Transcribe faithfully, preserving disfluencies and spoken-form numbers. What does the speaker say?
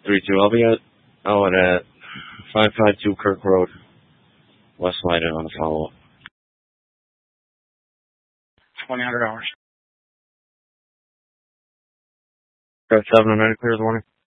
three two. I'll be at, oh, at five five two Kirk Road, West Leiden on the follow-up. twenty hundred hours. Got seven hundred clear this morning.